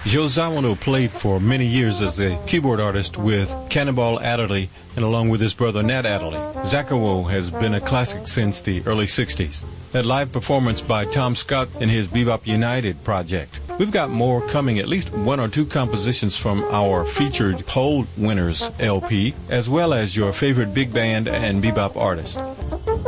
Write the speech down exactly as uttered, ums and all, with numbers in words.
Joe Zawinul played for many years as a keyboard artist with Cannonball Adderley and along with his brother Nat Adderley. Zakkawo has been a classic since the early sixties. That live performance by Tom Scott in his Bebop United project. We've got more coming, at least one or two compositions from our featured poll winners L P, as well as your favorite big band and bebop artist.